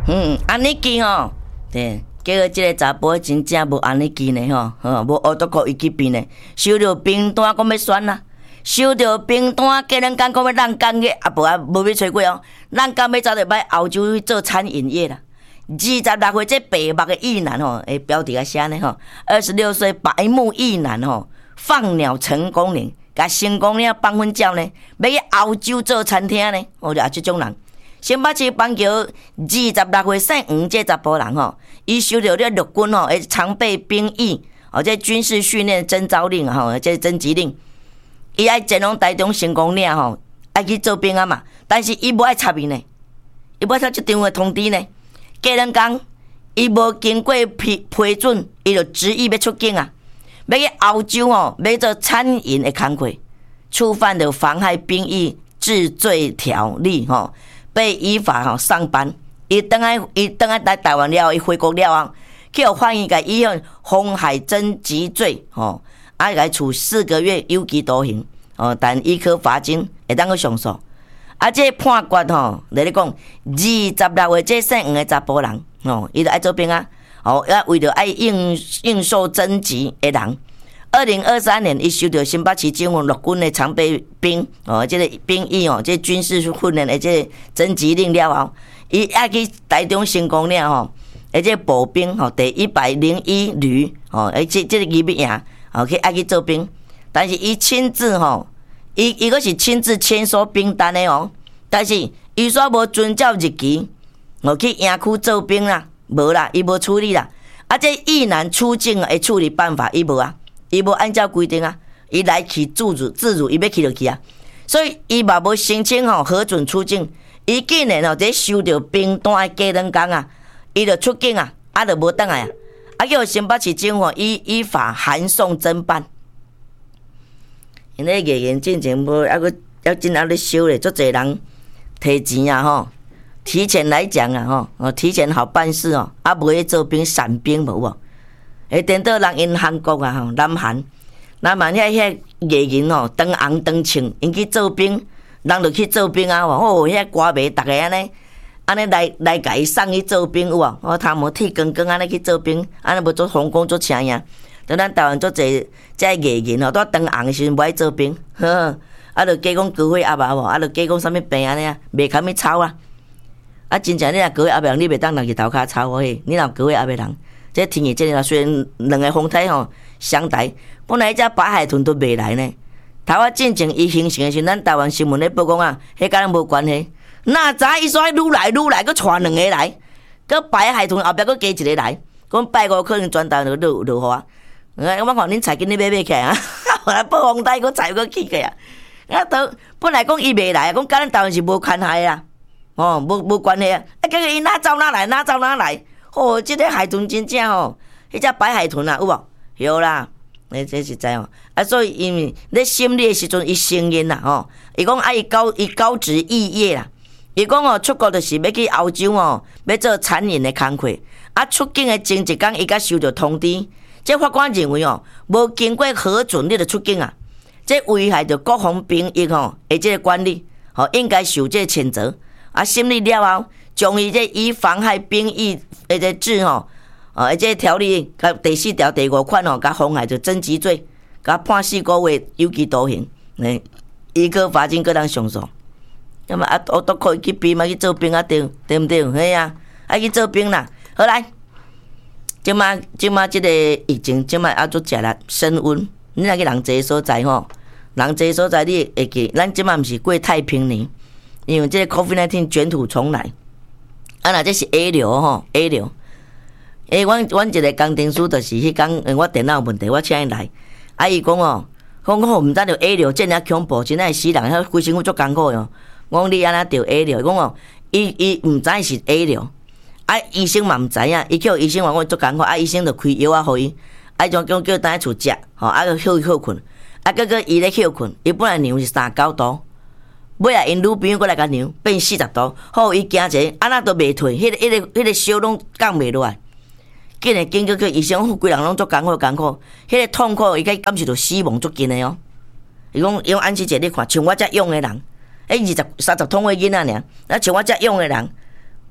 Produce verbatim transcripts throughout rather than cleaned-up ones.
嗯，安尼记吼，对，结果即个查甫真正无安尼记呢吼，吼，无学到考伊去变呢，收到兵单讲要选啦，收到兵单，家人讲讲要让工业，啊无啊无要找过哦，咱讲要早就摆欧洲去做餐饮业啦。二十六岁这白目的异男吼，诶，标题啊写呢吼，二十六岁白目异男吼，放鸟成功呢，甲成功了放粉鸟呢，要去欧洲做餐厅呢，哦，就啊这种人。新北市板桥二十六岁姓黄这查甫人吼，伊收到了陆军吼，诶，常备兵役，哦，这军事训练征召令吼，这征集令，伊爱前往台中成功了吼，爱去做兵啊嘛，但是伊无爱插伊呢，伊无爱插这张的通知呢。家人讲，伊无经过批批准，伊就执意要出境啊！要去欧洲哦，要做餐饮的工课，触犯了妨害兵役治罪条例吼，被依法吼上班。伊等来，伊等来来台湾了，伊回国了啊，去互法院甲以用妨害征集罪吼，啊，甲处四个月有期徒刑哦，但伊可罚金，会当去上诉。啊，这个判决吼，来咧讲，二十六岁这姓黄的查甫人，吼，伊就爱做兵啊，哦，啊，为着爱应应受征集的人，二零二三年伊收到新北市政府陆军的常备兵，哦，这个兵役哦，这个军事训练的这个征集令了后，伊爱去台中成功了吼，而且步兵吼第一百零一旅，哦，而且这个伊要赢，哦，去爱去做兵，但是伊亲自吼。伊伊个是亲自签收兵单的哦，但是伊煞无遵照日期，我去营区做兵啦，无啦，伊无处理啦。啊，这役男出境的处理办法伊无啊，伊无按照规定啊，伊来去自主自主，伊要去就去啊。所以伊嘛无申请吼核准出境，伊竟然吼这收到兵单的家人讲啊，伊就出境啊，啊就无倒来啊，啊叫新北市政府依依法函送侦办。因咧艺人进前无，还佫还真还咧收咧，足侪人摕钱啊吼，提前来讲啊吼，哦提前好办事哦，啊无去做兵散兵无无，会颠倒人因韩国啊吼，南韩，南韩遐遐艺人吼，长红长青，因去做兵，人就去做兵啊，哦遐歌迷逐个安尼，安尼来来甲伊送去做兵有无？我头毛剃光光安尼去做兵，安尼无做皇宫做请呀。就咱台湾做侪遮艺人吼，拄啊长红的时阵无爱做兵，呵，啊，就加讲高血压啊无，啊，就加讲啥物病安尼啊，袂堪物操啊，啊，真正你若高血压人，你袂当落去头壳操嘿，你若高血压的人，这天气这个虽然两个风台吼相台，本来遮白海豚都袂来呢。头啊进前伊形成的时，咱台湾新闻咧报讲啊，迄甲咱无关系。哪知伊煞愈来愈来，佮带两个来，佮白海豚后壁佮加一个来，讲拜五可能全台就落落雨啊。我看恁菜今日买买起来啊，后来报风台，佫菜佫起起啊。啊，都本来讲伊袂来，讲甲咱台湾是无牵害啊，哦，无无关系啊。啊，结果伊哪走哪来，哪走哪来。哦，即、这个海豚真正吼，迄只白海豚啊，有无？有啦，你这是知哦。啊，所以因为咧审理的时阵，伊承认啦，吼，伊讲啊，伊高伊高职肄业啦。伊讲哦，出国就是要去欧洲哦，要做餐饮的工课。啊，出境的前一天，伊才收到通知。这法官认为哦，无经过核准你就出境啊，这危害着国防兵役吼，而这个管理，吼应该受这谴责。啊，审理了后，将伊这以妨害兵役的这治吼，啊，而这条例甲第四条第五款吼，甲妨害着征集罪，甲判四个月有期徒刑，诶，伊个罚金个人上诉。那么啊，我都可以去兵嘛，去做兵啊，对对不对？嘿啊，爱去做兵啦，好来。即马即马即个疫情，即马啊，做食力升温。你若去人济所在吼，人济所在你会记，咱即马毋是过太平年，因为即个 COVID 十九 卷土重来。啊，若这是 A 流吼 ，A 流。诶，阮阮一个工程师就是迄工，我电脑有问题，我请伊来。啊，伊讲哦，讲吼毋知着 A 流真正恐怖，真正会死人，遐规身躯足艰苦哟。我讲你安怎着 A 流？讲哦，伊伊毋知是 A 流。啊，医生嘛毋知影，伊叫医生话我足艰苦，啊，医生就开药啊，互伊，啊，种叫叫等下厝食，吼，啊，个休休困，啊，个个伊咧休困，伊本来量是三十九度，尾啊因女朋友过来甲量变四十度，好伊惊者，安那都袂退，迄个迄个迄个烧拢降袂落来，竟然经过去医生，规人拢足艰苦艰苦，迄个痛苦伊甲感受到死亡足近的哦。伊讲用安琪姐你看，像我遮勇的人，诶，二十三十通的囡仔尔，啊，像我遮勇的人。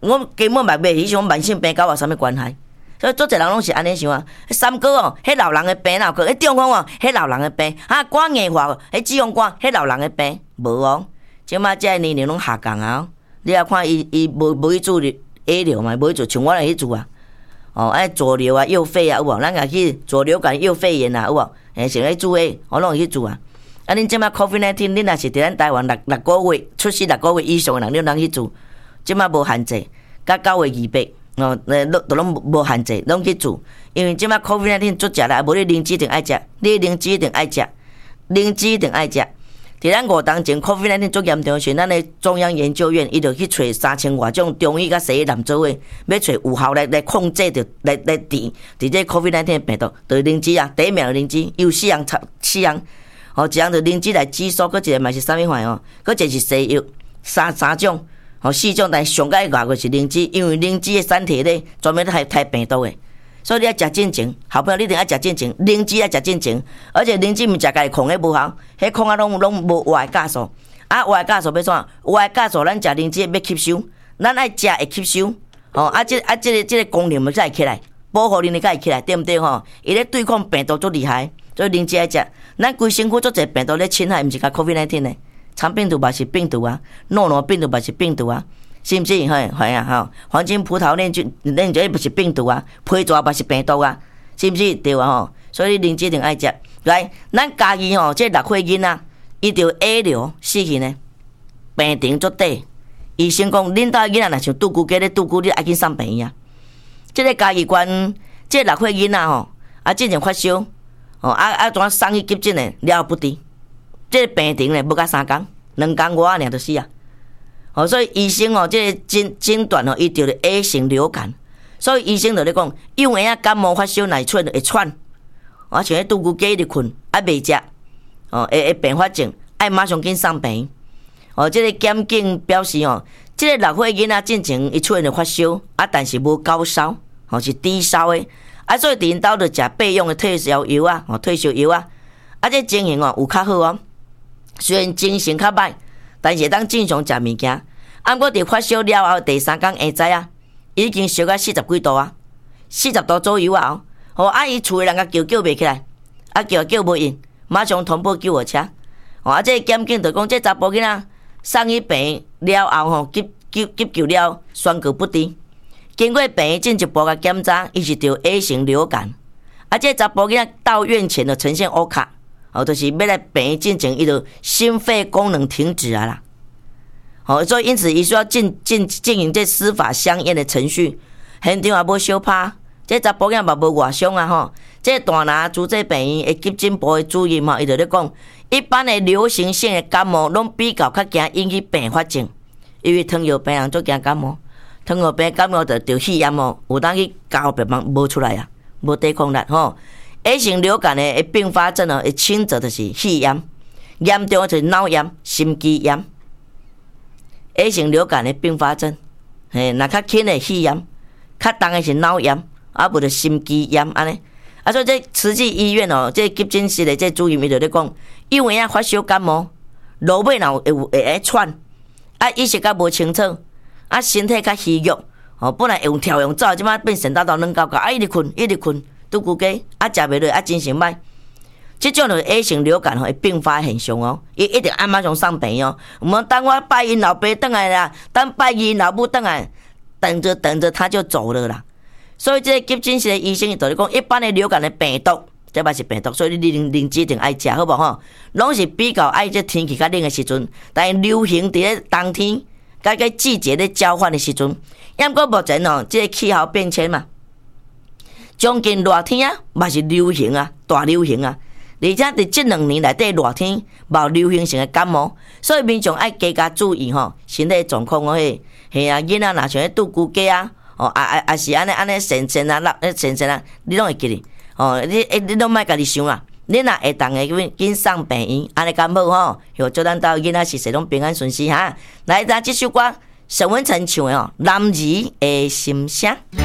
我根本嘛袂去想慢性病甲我有啥物关系。所以做侪人拢是安尼想啊。三哥哦，迄老人的病哪有可？迄中风哦，迄老人的病。啊，肝硬化，迄脂肪肝，迄老人的病。无哦，即马即个年龄拢下降啊。你也看伊伊无无去做 A 流嘛，无去做，像我来去做啊。哦，爱左流啊、右肺啊，有无？咱家去左流感、右肺炎啊，有无？诶，是咧做诶，我拢会去做啊。啊，恁即马 COVID 十九，恁若是伫咱台湾六六个月出世六个月以上诶人，恁通去做。即马无限制，甲九月二八，哦，诶，都拢无限制，拢去做。因为即马 COVID 十九足食啦，无你灵芝一定爱食，你灵芝一定爱食，灵芝一定爱食。伫咱五当前 COVID 十九足严重时，咱诶中央研究院伊就去找三千外种中医甲西医男做伙，要找有效来来控制着来来治伫这 COVID 十九病毒，就是灵芝啊，第一名灵芝，有四样草四样，哦，一样就灵芝来止嗽，搁一个嘛是啥物款哦，搁一个是西药，三三种，哦四种，但上解外个是灵芝，因为灵芝诶产体咧专门害害病毒诶。所以你要食进前，好朋友你一定要食进前，灵芝要食进前，而且灵芝毋食家己控迄无效，迄控啊拢拢无活的酵素，啊活的酵素要怎？活的酵素咱食灵芝要吸收，咱爱食会吸收，吼啊即啊即个即个功能要才会起来，保护能力才会起来，对毋对吼？伊咧对抗病毒足厉害，所以灵芝爱食。咱规身躯足侪病毒咧侵害，毋是甲 COVID 十九 呢？肠病毒嘛是病毒啊，诺罗病毒嘛是病毒啊。是毋是？嘿，系啊，吼，黄金葡萄链菌链这不是病毒啊，皮蛇嘛是病毒啊，是毋是？对啊，吼，所以灵芝一定爱食。来，咱家己吼，这六岁囡仔，伊着 A 流死去呢，病情足短。医生讲，恁兜囡仔若像拄久过咧拄久，你爱紧送病院啊。这个家己关，这六岁囡仔吼，啊，之前发烧，哦，啊啊，怎送去急诊呢？了不得，这个病情呢，无甲三工，两工外尔就死啊。哦，所以医生哦，这个诊诊断哦，伊着了 A 型流感，所以医生就咧讲，幼儿啊感冒发烧内出会喘，啊像迄拄久过日困，啊袂食，哦会会并发症，爱马上紧送病。哦，这个检警表示哦，这个六岁囡仔进前伊出现了发烧，啊但是无高烧，哦是低烧的，啊所以伫因兜着食备用的退烧药啊，哦退烧药啊，啊这情形哦有较好哦，虽然精神较歹。但是会当正常食物件，啊，我伫发烧了后第三天下知啊，已经烧到四十几度啊，四十度左右啊，吼，啊伊厝诶人甲叫叫袂起来，啊叫叫无用，马上通报救护车，吼，啊这检警就讲这查甫囡仔送去病了后吼，急急急救了宣告不治，经过病院进一步甲检查，伊是着 A 型流感，啊这查甫囡仔到院前就呈现乌卡。哦，就是要来病院进前，伊就心肺功能停止啊啦。好、哦，所以因此伊需要进进进行这司法相应的程序。现场也无相拍，这查甫囝嘛无外伤啊吼。这大拿主治病院的急诊部的主任吼，伊就咧讲，一般的流行性的感冒拢比较较惊引起并发症，因为糖尿病人足惊感冒，糖尿病感冒着着肺炎哦，有当去交别帮无出来啊，无抵抗力吼。A 型流感的并发症哦，会轻则就是肺炎，严重就是脑炎、心肌炎。A 型流感的并发症，嘿，若较轻的肺炎，较重的是脑炎，啊，无就心肌炎安尼。啊，所以这慈济医院哦，这急诊室的这主任伊就咧讲，幼儿啊发烧感冒，落尾若会会会喘，啊意识较无清楚，啊身体较虚弱，哦，本来会用跳用走，即摆变神叨叨软搞搞，啊一直困一直困。拄久过，啊，食袂落，啊，精神歹。即种就是 A 型流感吼，会并发现象哦。伊一定按马上送病哦。毋通等我拜因老爸倒来啦，等拜因老母倒来，等着等着他就走了啦。所以这个急诊室的医生就咧讲，一般的流感的病毒，这嘛是病毒，所以你灵灵芝一定爱食，好无吼？拢是比较爱这天气较冷的时阵，但是流行伫咧冬天，甲个季节咧交换的时阵，因过目前哦，这个气候变迁嘛。将近热天啊，嘛是流行啊，大流行啊！而且伫这两年内底热天，无流行性的感冒，所以民众爱加加注意吼，身体状况哦嘿，嘿啊，囡仔若像咧拄骨鸡啊，哦啊啊啊是安尼安尼神神啊，落神神啊，你拢会记哩，哦，你你拢莫家己想啊，你若会当个紧紧送病院，安尼敢好吼？哟，祝咱兜囡仔事事拢平安顺遂哈！来，咱这首歌沈文成唱的哦，《男儿的心声》。